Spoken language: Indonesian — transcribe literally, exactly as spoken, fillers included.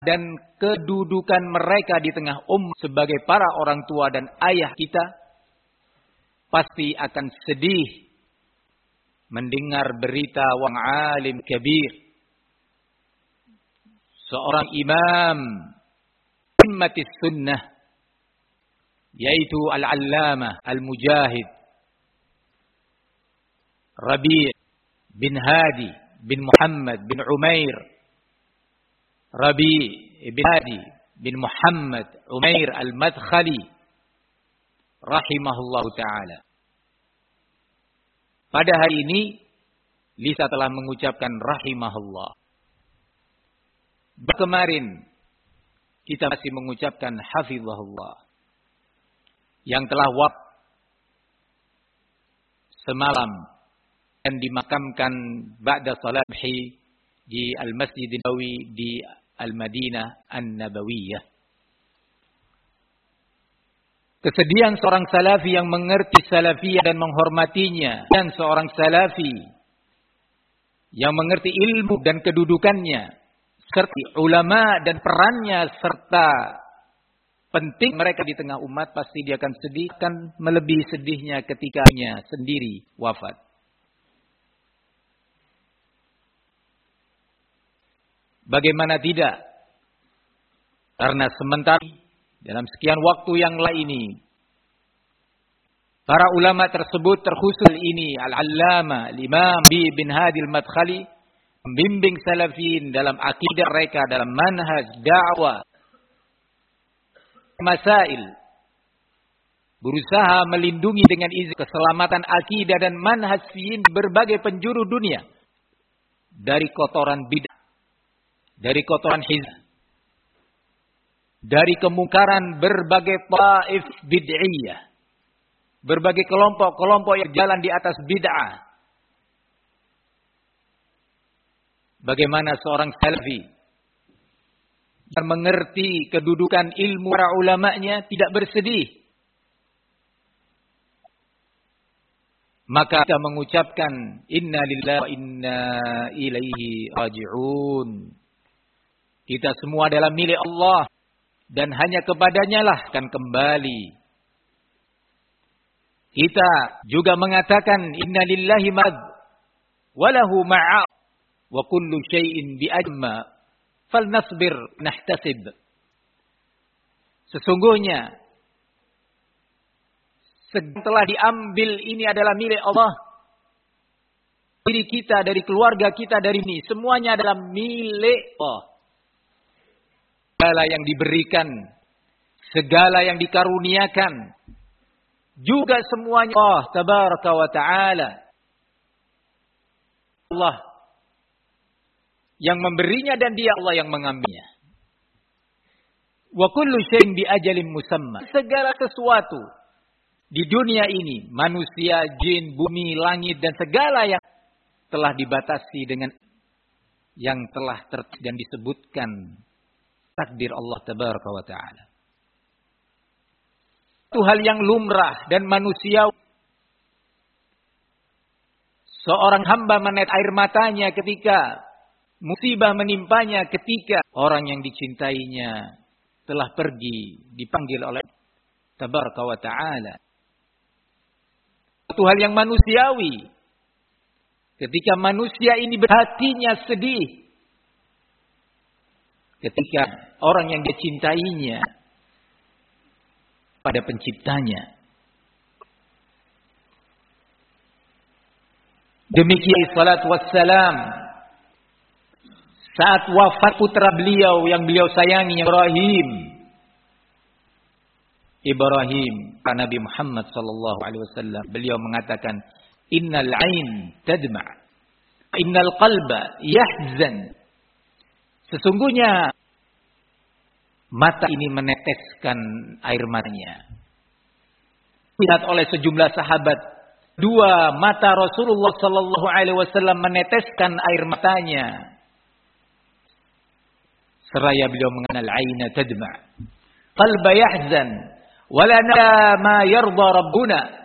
dan kedudukan mereka di tengah umat sebagai para orang tua dan ayah kita, pasti akan sedih mendengar berita wang alim kabir, seorang imam ummatis sunnah, yaitu al-allamah al-mujahid Rabi' bin Hadi bin Muhammad bin Umair, Rabi' bin Hadi bin Muhammad Umair al-Madkhali rahimahullahu ta'ala. Pada hari ini Lisa telah mengucapkan rahimahullah. Kemarin kita masih mengucapkan hafizahullah, yang telah wafat semalam dan dimakamkan ba'da salat subhi di Al-Masjid Nabawi di Al-Madinah An-Nabawiyah. Kesedihan seorang salafi yang mengerti salafiyah dan menghormatinya, dan seorang salafi yang mengerti ilmu dan kedudukannya, serta ulama dan perannya, serta penting mereka di tengah umat, pasti dia akan sedih, akan melebihi sedihnya ketika dia sendiri wafat. Bagaimana tidak? Karena sementara dalam sekian waktu yang lain ini, para ulama tersebut, terkhusus ini Al-Allama Al-Imam bin Hadi Al-Madkhali, membimbing salafin dalam akidah mereka, dalam manhaj dakwah, masail, berusaha melindungi dengan izin keselamatan akidah dan manhaj fiin berbagai penjuru dunia dari kotoran bid'ah, dari kotoran hizb, dari kemungkaran berbagai taif bid'iyah, berbagai kelompok-kelompok yang jalan di atas bid'ah. Bagaimana seorang salafi yang mengerti kedudukan ilmu para ulama'nya tidak bersedih? Maka kita mengucapkan inna lillahi wa inna ilaihi raji'un. Kita semua adalah milik Allah dan hanya kepadanya lah akan kembali. Kita juga mengatakan inna lillahi ma'ad walahu ma'a wa kullu syai'in bi'ajma falnasbir nahtasib. Sesungguhnya setelah diambil ini adalah milik Allah. Diri kita, dari keluarga kita, dari ini semuanya adalah milik Allah. Segala yang diberikan, segala yang dikaruniakan, juga semuanya Allah tabaraka wa ta'ala. Allah yang memberinya dan dia Allah yang mengambilnya. Wa kullu syai'in bi ajalin musamma. Segala sesuatu di dunia ini, manusia, jin, bumi, langit dan segala yang telah dibatasi dengan yang telah tertulis dan disebutkan takdir Allah tabaraka wa ta'ala. Itu hal yang lumrah dan manusiawi. Seorang hamba menetes air matanya ketika musibah menimpanya, ketika orang yang dicintainya telah pergi, dipanggil oleh tabaraka wa ta'ala. Itu hal yang manusiawi. Ketika manusia ini berhatinya sedih, ketika orang yang dia cintainya pada penciptanya. Demikian salatu wassalam saat wafat putra beliau yang beliau sayangi, Ibrahim. Ibrahim, Nabi Muhammad sallallahu alaihi wasallam, beliau mengatakan, "Innal 'ain tadma', innal qalba yahzan." Sesungguhnya mata ini meneteskan air matanya. Lihat oleh sejumlah sahabat, dua mata Rasulullah sallallahu alaihi wasallam meneteskan air matanya. Seraya beliau mengenal aina tadma', qalba yahzan, wala nara ma yarda rabbuna.